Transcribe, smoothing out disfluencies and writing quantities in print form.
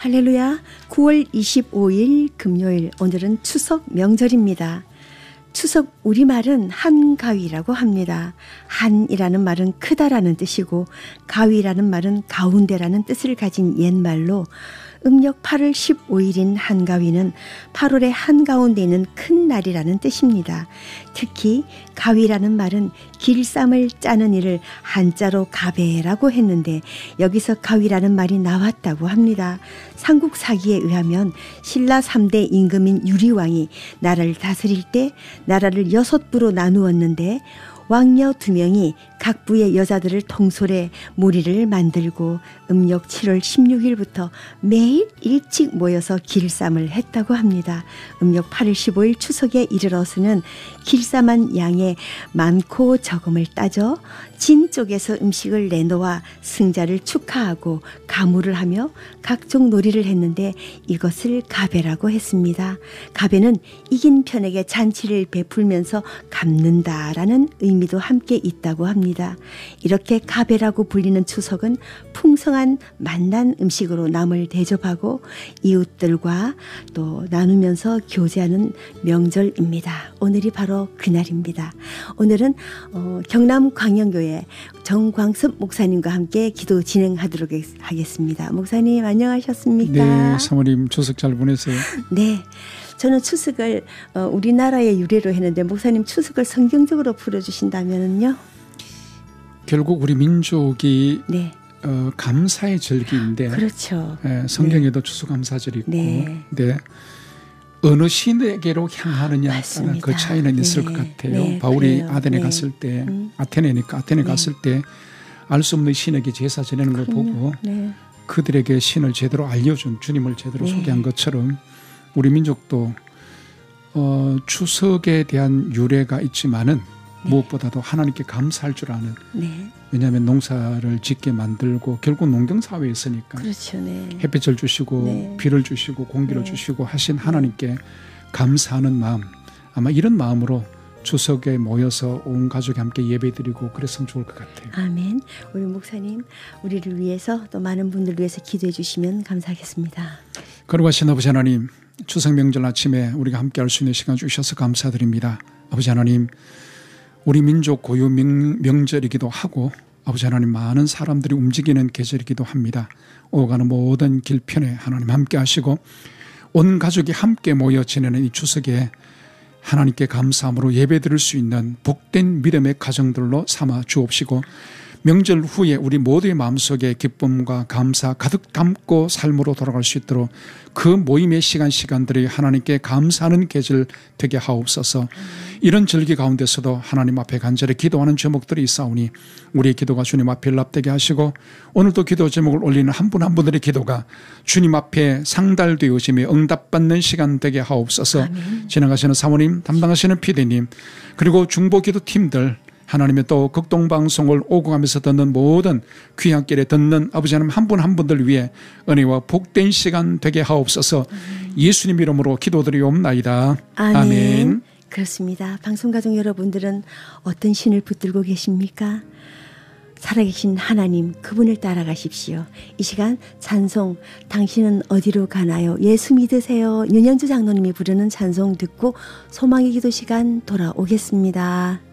할렐루야. 9월 25일 금요일, 오늘은 추석 명절입니다. 추석 우리말은 한가위라고 합니다. 한이라는 말은 크다라는 뜻이고 가위라는 말은 가운데라는 뜻을 가진 옛말로 음력 8월 15일인 한가위는 8월의 한가운데 있는 큰 날이라는 뜻입니다. 특히 가위라는 말은 길쌈을 짜는 일을 한자로 가배라고 했는데 여기서 가위라는 말이 나왔다고 합니다. 삼국사기에 의하면 신라 3대 임금인 유리왕이 나라를 다스릴 때 나라를 6부로 나누었는데 왕녀 2명이 각 부의 여자들을 통솔해 무리를 만들고 음력 7월 16일부터 매일 일찍 모여서 길쌈을 했다고 합니다. 음력 8월 15일 추석에 이르러서는 길쌈한 양의 많고 적음을 따져 진 쪽에서 음식을 내놓아 승자를 축하하고 가무를 하며 각종 놀이를 했는데 이것을 가배라고 했습니다. 가배는 이긴 편에게 잔치를 베풀면서 갚는다라는 의미도 함께 있다고 합니다. 이렇게 가배라고 불리는 추석은 풍성한 맛난 음식으로 남을 대접하고 이웃들과 또 나누면서 교제하는 명절입니다. 오늘이 바로 그날입니다. 오늘은 경남 광영교회 정광섭 목사님과 함께 기도 진행하도록 하겠습니다. 목사님 안녕하셨습니까? 네, 사모님 추석 잘 보내세요. 네. 저는 추석을 우리나라의 유래로 했는데 목사님 추석을 성경적으로 풀어주신다면요? 결국 우리 민족이 네. 감사의 절기인데 그렇죠. 성경에도 추수감사절이 있고 네. 네. 어느 시내게로 향하느냐 맞습니다. 그 차이는 네. 있을 것 같아요. 네, 바울이 그래요. 아테네 네. 갔을 때 아테네니까 아테네 갔을 때 알 수 없는 신에게 제사 지내는 걸 보고 네. 그들에게 신을 제대로 알려준 주님을 제대로 네. 소개한 것처럼 우리 민족도 추석에 대한 유래가 있지만은 무엇보다도 하나님께 감사할 줄 아는 네. 왜냐하면 농사를 짓게 만들고 결국 농경사회에 있으니까 그렇죠. 네. 햇빛을 주시고 네. 비를 주시고 공기를 네. 주시고 하신 하나님께 감사하는 마음 아마 이런 마음으로 추석에 모여서 온 가족이 함께 예배드리고 그랬으면 좋을 것 같아요. 아멘. 우리 목사님 우리를 위해서 또 많은 분들을 위해서 기도해 주시면 감사하겠습니다. 거룩하신 아버지 하나님 추석 명절 아침에 우리가 함께 할 수 있는 시간 주셔서 감사드립니다. 아버지 하나님 우리 민족 고유 명절이기도 하고 아버지 하나님 많은 사람들이 움직이는 계절이기도 합니다. 오가는 모든 길편에 하나님 함께 하시고 온 가족이 함께 모여 지내는 이 추석에 하나님께 감사함으로 예배드릴 수 있는 복된 믿음의 가정들로 삼아 주옵시고 명절 후에 우리 모두의 마음속에 기쁨과 감사 가득 담고 삶으로 돌아갈 수 있도록 그 모임의 시간들이 하나님께 감사하는 계절 되게 하옵소서. 이런 절기 가운데서도 하나님 앞에 간절히 기도하는 제목들이 있사오니 우리의 기도가 주님 앞에 연락되게 하시고 오늘도 기도 제목을 올리는 한 분 한 분들의 기도가 주님 앞에 상달되어지며 응답받는 시간 되게 하옵소서. 아멘. 지나가시는 사모님 담당하시는 피디님 그리고 중보기도팀들 하나님의 또 극동방송을 오고 가면서 듣는 모든 귀한길에 듣는 아버지 하나님 한 분 한 분들 위해 은혜와 복된 시간 되게 하옵소서. 예수님 이름으로 기도드리옵나이다. 아멘. 그렇습니다. 방송가족 여러분들은 어떤 신을 붙들고 계십니까? 살아계신 하나님 그분을 따라가십시오. 이 시간 찬송 당신은 어디로 가나요? 예수 믿으세요. 윤현주 장로님이 부르는 찬송 듣고 소망의 기도 시간 돌아오겠습니다.